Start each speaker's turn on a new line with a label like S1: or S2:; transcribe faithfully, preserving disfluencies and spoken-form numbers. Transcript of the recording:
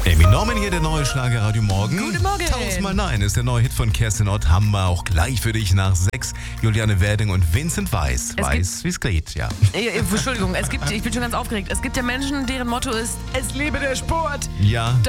S1: Amy Norman hier, der neue Schlager Radio Morgen.
S2: Guten Morgen.
S1: Tausendmal Nein ist der neue Hit von Kerstin Ott. Haben wir auch gleich für dich nach sechs. Juliane Werding und Vincent Weiss.
S2: Es
S1: Weiß, wie es geht, ja.
S2: Äh, Entschuldigung, es gibt, ich bin schon ganz aufgeregt. Es gibt ja Menschen, deren Motto ist, es lebe der Sport.
S1: Ja.